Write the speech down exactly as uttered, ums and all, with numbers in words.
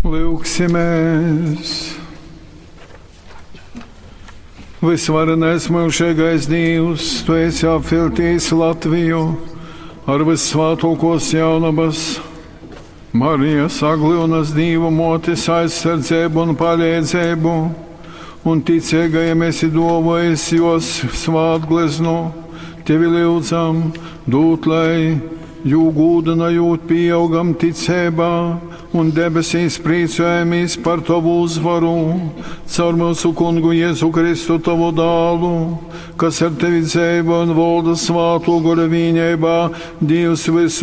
Lūksimies! Visvarenais mūžīgais Dievs, Tu esi apveltījis Latviju ar visvētākos jaunabas, Marijas Aglionas Dīva motes aizsardzību un palīdzību, un ticīgajiem esi dāvājis jos svētgleznu. Tevi lūdzam, dūt, lai jū gūdinājot pieaugam ticībā un debesīs priecājamies par Tavu uzvaru, caur mūsu Kungu Jēzu Kristu Tavu dālu, kas ar Tevi dzīvo un valda svētā gara vienībā, Dievs visu